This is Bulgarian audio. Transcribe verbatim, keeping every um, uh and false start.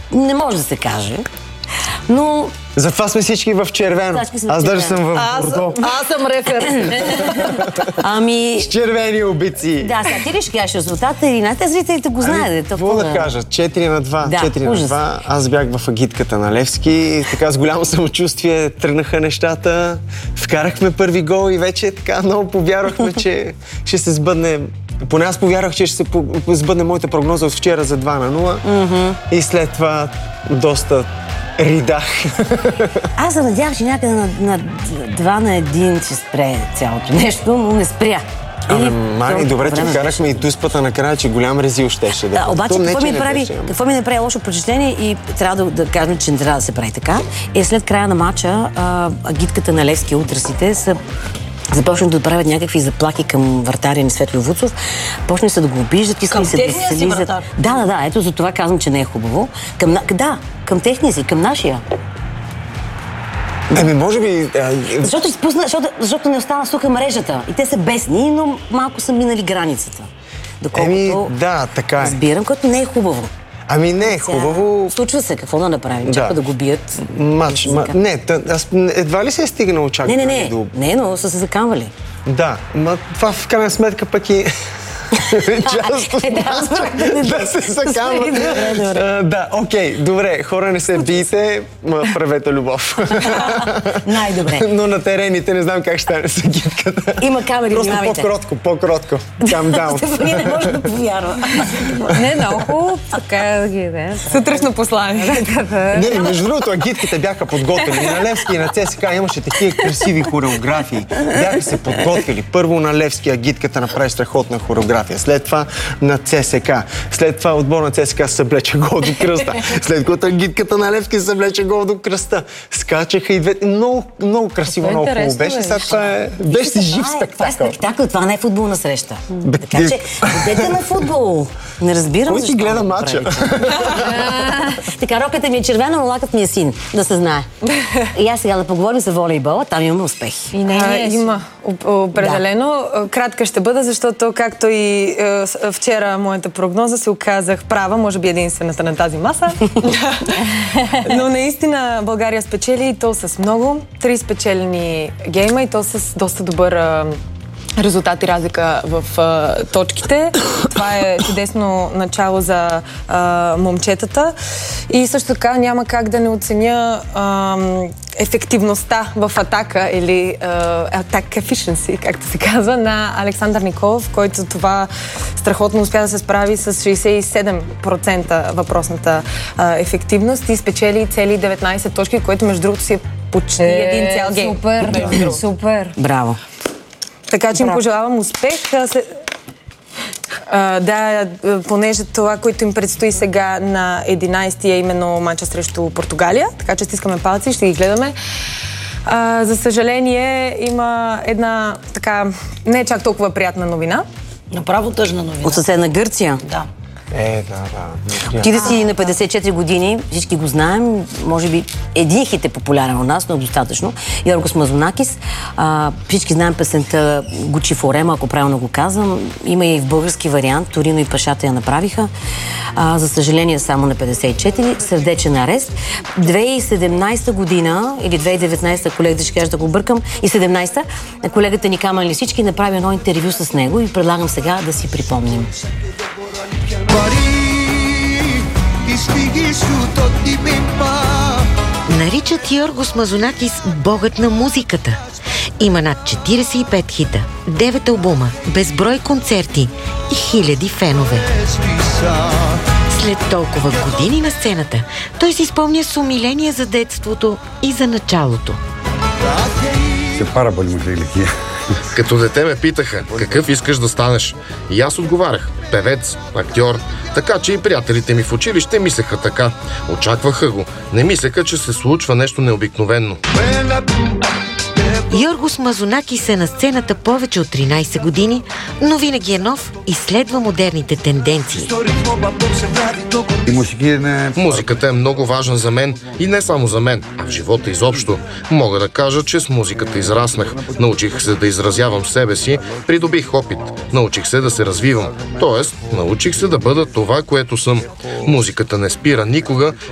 Не може да се каже. Но... Затова сме всички в червено. Аз даже съм в бордо. Аз съм рефер. Ами... С червени обици. Да, сега ти ли ще кажеш резултата или не? Те зрителите го знаят. Какво да кажа? четири на два. Да, четири на два. Аз бях в агитката на Левски. Така с голямо самочувствие тръгнаха нещата. Вкарахме първи гол и вече така много повярвахме, че ще се сбъдне. Поне аз повярвах, че ще се сбъдне моята прогноза от вчера за два на нула. Mm-hmm. И след това доста ридах. Аз се надявах, че някъде на, на два на един ще спре цялото нещо, но не спря. Ами, Мани, добре, че вкарахме и туспата накрая, че голям резил щеше да. Да, обаче какво ми, прави, какво ми направи лошо впечатление и трябва да, да кажем, че не трябва да се прави така, е след края на матча агитката на Левски, утрасите са започнат да отправят някакви заплахи към вратаря ни Светло Вуцов. Почне се да го обиждат, искали се да се слизат. Да, да, да, ето за това казвам, че не е хубаво. Към, да, към техния си, към нашия. Еми, може би... Защото, изпусна, защото, защото не остана суха мрежата. И те са бесни, но малко са минали границата. Доколкото Еми, да, така е. Разбирам, което не е хубаво. Ами не е хубаво. Случва се, какво да направим? Чака да го бият. Мач, ма, не, тъ, аз, едва ли се е стигнал чак? Не, не, не, до... не, но са се закамвали. Да, ма това в крайна сметка пък и... Част да се закамва. Да, окей, добре, хора не се бийте, ма правете любов. Най-добре. Но на терените не знам как ще стане с агитката. Има камери, просто по-кротко, по-кротко. Calm down. Стефания не може да повярва. Не, много хубаво, така да ги иде. Сутрешно послание. Не, между другото, агитките бяха подготвени. На Левски и на ЦСКА имаше такива красиви хореографии. Бяха се подготвили. Първо на Левски агитката направи страхотна хореография. След това на ЦСКА. След това отбор на ЦСКА се съблече гол до кръста. След което агитката на Левски се съблече гол до кръста. Скачаха и двете. Много, много красиво, много хубаво беше. Сега това е... Беше си жив спектакъл. Това е спектакъл, това не е футболна среща. Така че, ходете на футбол. Не разбирам защо. Кой ти гледа матча? Така, роката ми е червена, но лакът ми е син. Да се знае. И аз сега да поговорим за волейбола. Там имаме успехи. И не, не, има. Определено. Кратка ще бъда, защото както и вчера моята прогноза се оказах права, може би единствената на тази маса. Но наистина България спечели и то с много. Три спечелени гейма и то с доста добър резултат и разлика в а, точките. Това е чудесно начало за а, момчетата. И също така няма как да не оценя а, ефективността в атака или attack efficiency, както се казва, на Александър Николов, който това страхотно успя да се справи с шейсет и седем процента въпросната а, ефективност и спечели цели деветнайсет точки, което между другото си е почти е, един цял гейм. Супер, супер. Браво. Така че им пожелавам успех. Uh, да, понеже това, което им предстои сега на единайсети е именно мача срещу Португалия, така че стискаме палци, ще ги гледаме. Uh, за съжаление, има една така не чак толкова приятна новина. Направо тъжна новина. От съседна Гърция? Да. Е, да, да. Ти да си на петдесет и четири години, всички го знаем, може би един хит е популярен у нас, но достатъчно. Йоргос Мазонакис, а, всички знаем песента Гучи Форема, ако правилно го казвам. Има и в български вариант, Торино и Пашата я направиха. А, за съжаление само на петдесет и четири, сърдечен арест. две хиляди и седемнайсета година, или две хиляди и деветнайсета, колегата ще кажа да го бъркам, и седемнайсета, колегата ни Камен Лисички направи едно интервю с него и предлагам сега да си припомним. Наричат Йоргос Мазонакис богът на музиката. Има над четирийсет и пет хита, девет албума, безброй концерти и хиляди фенове. След толкова години на сцената, той си спомня с умиление за детството и за началото. Се пара бълмахлилики. Като дете ме питаха, какъв искаш да станеш? И аз отговарях, певец, актьор. Така че и приятелите ми в училище мислеха така. Очакваха го. Не мислеха, че се случва нещо необикновенно. Йоргос Мазонакис е на сцената повече от тринайсет години, но винаги е нов и следва модерните тенденции. Музиката е много важна за мен и не само за мен, а в живота изобщо. Мога да кажа, че с музиката израснах. Научих се да изразявам себе си, придобих опит. Научих се да се развивам. Тоест, научих се да бъда това, което съм. Музиката не спира никога